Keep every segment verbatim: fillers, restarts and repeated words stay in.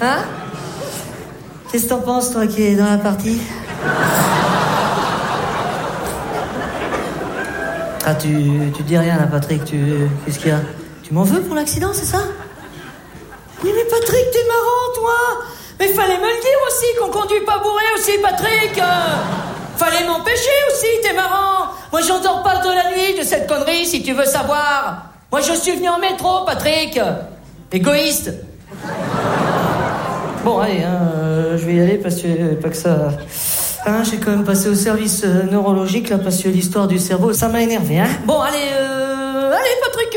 Hein? Qu'est-ce que t'en penses, toi, qui es dans la partie? Ah, tu, tu dis rien, là, Patrick, tu... Qu'est-ce qu'il y a? Tu m'en veux pour l'accident, c'est ça? Oui, mais Patrick, t'es marrant, toi! Mais fallait me le dire aussi, qu'on conduit pas bourré aussi, Patrick! euh... Fallait m'empêcher aussi, t'es marrant! Moi, j'en dors pas de la nuit de cette connerie, si tu veux savoir! Moi, je suis venu en métro, Patrick! Égoïste! Bon, allez, hein, euh, je vais y aller parce que pas que ça... Hein, j'ai quand même passé au service euh, neurologique, là, parce que l'histoire du cerveau, ça m'a énervé, hein. Bon, allez, euh... Allez, Patrick...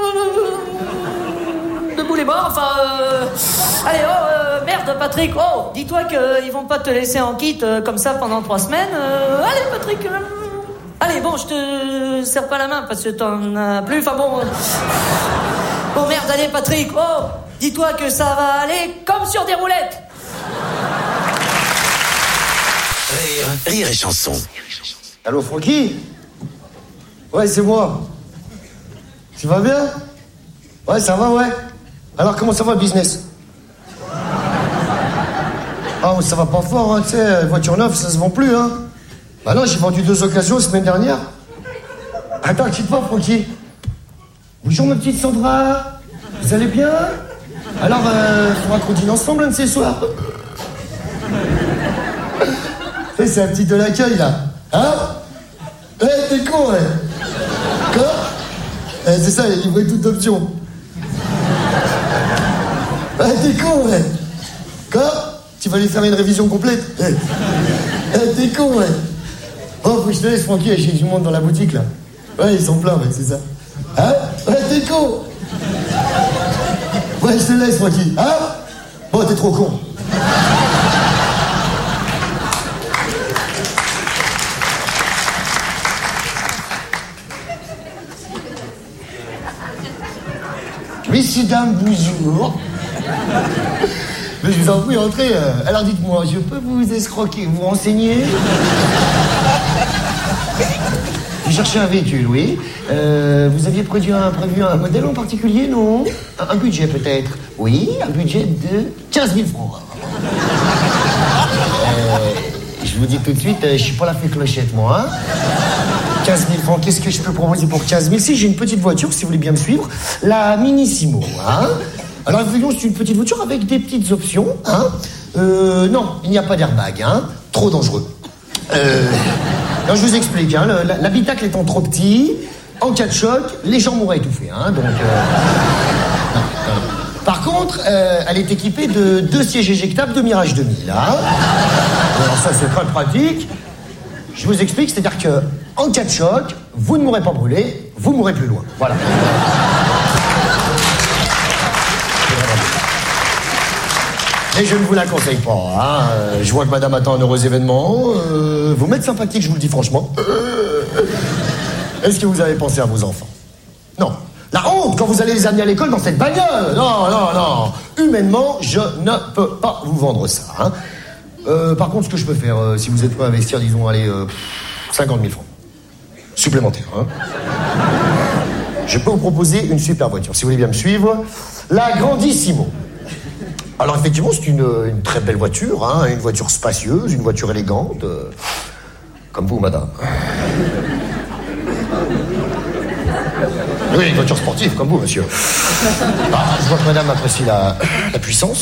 Euh... Debout les bords, enfin... Euh... Allez, oh, euh, merde, Patrick, oh, dis-toi qu'ils vont pas te laisser en kit euh, comme ça pendant trois semaines. Euh... Allez, Patrick... Euh... Allez, bon, je te serre pas la main, parce que t'en as plus, enfin bon... Euh... Bon, merde, allez, Patrick, oh, dis-toi que ça va aller comme sur des roulettes. Rire, rire et chanson. Allô, Francky? Ouais, c'est moi. Tu vas bien? Ouais, ça va, ouais. Alors, comment ça va, le business? Ah, ça va pas fort, hein, tu sais, voiture neuve, ça se vend plus, hein. Bah non, j'ai vendu deux occasions la semaine dernière. Attends, quitte pas, Francky. Bonjour, ma petite Sandra. Vous allez bien? Alors, euh, faudra qu'on dîne ensemble un de ces soirs. C'est un petit de l'accueil, là. Hein? Eh, hey, t'es con, ouais. Quoi? Eh, c'est ça, il a livré toute option. Eh, hey, t'es con, ouais. Quoi? Tu vas aller faire une révision complète? Eh, hey. hey, t'es con, ouais. Oh, faut que je te laisse, Francky, j'ai du monde dans la boutique, là. Ouais, ils sont pleins, ouais, c'est ça. Hein? Ouais, t'es con. Ouais, je te laisse, Francky. Hein? Bon, t'es trop con. Messieurs, dames, bonjour. Mais je vous en prie, entrez. Alors dites-moi, je peux vous escroquer, vous renseigner? Vous cherchez un véhicule, oui. Euh, vous aviez prévu un, prévu un modèle en particulier, non? un, un budget peut-être? Oui, un budget de quinze mille francs. Euh, je vous dis tout de suite, je suis pas la fée clochette, moi. Hein? quinze mille francs, qu'est-ce que je peux proposer pour quinze mille? Si, j'ai une petite voiture, si vous voulez bien me suivre. La Minissimo, hein. Alors, voyons, c'est une petite voiture avec des petites options, hein. Euh, non, il n'y a pas d'airbag, hein. Trop dangereux. Euh... Non, je vous explique, hein. L'habitacle étant trop petit, en cas de choc, les gens mourraient étouffés, hein. Donc... Euh... Non, non. Par contre, euh, elle est équipée de deux sièges éjectables de Mirage deux mille, hein. Alors ça, c'est très pratique. Je vous explique, c'est-à-dire que en cas de choc, vous ne mourrez pas brûlé, vous mourrez plus loin. Voilà. Et je ne vous la conseille pas. Hein. Je vois que madame attend un heureux événement. Euh, vous m'êtes sympathique, je vous le dis franchement. Euh, Est-ce que vous avez pensé à vos enfants? Non. La honte quand vous allez les amener à l'école dans cette bagnole. Non, non, non. Humainement, je ne peux pas vous vendre ça. Hein. Euh, par contre, ce que je peux faire, euh, si vous êtes prêt à investir, disons, allez, euh, cinquante mille francs. Supplémentaires, hein. Je peux vous proposer une super voiture, si vous voulez bien me suivre. La Grandissimo. Alors, effectivement, c'est une, une très belle voiture, hein, une voiture spacieuse, une voiture élégante. Euh, comme vous, madame. Oui, une voiture sportive, comme vous, monsieur. Ah, je vois que madame apprécie la, la puissance.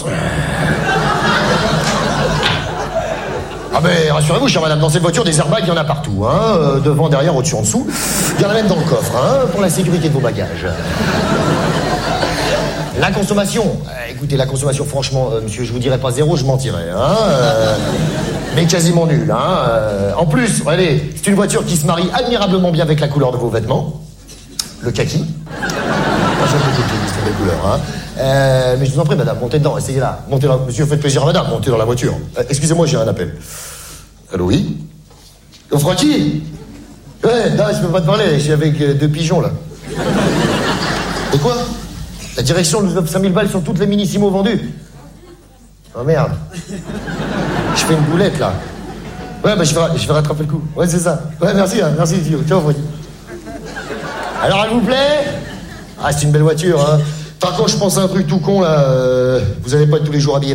Ah ben, rassurez-vous, chère madame, dans cette voiture, des airbags, il y en a partout, hein, euh, devant, derrière, au-dessus, en dessous. Il y en a même dans le coffre, hein, pour la sécurité de vos bagages. La consommation, euh, écoutez, la consommation, franchement, euh, monsieur, je vous dirais pas zéro, je mentirais, hein, euh, mais quasiment nul, hein. Euh, en plus, regardez, c'est une voiture qui se marie admirablement bien avec la couleur de vos vêtements, le kaki. Moi, j'aime beaucoup les couleurs, hein. Euh, mais je vous en prie, madame, montez dedans, essayez là. Montez là. Monsieur, faites plaisir à madame, montez dans la voiture. Euh, excusez-moi, j'ai un appel. Allô, oui? Oh, Francky? Ouais, non, je peux pas te parler, je suis avec euh, deux pigeons, là. Et quoi? La direction nous offre cinq mille balles sur toutes les Minissimo vendues. Oh, merde. Je fais une boulette, là. Ouais, bah, je vais, je vais rattraper le coup. Ouais, c'est ça. Ouais, merci, hein, merci, ciao, Francky. Alors, elle vous plaît? Ah, c'est une belle voiture, hein. Par contre, je pense à un truc tout con, là. Euh, vous allez pas être tous les jours habillés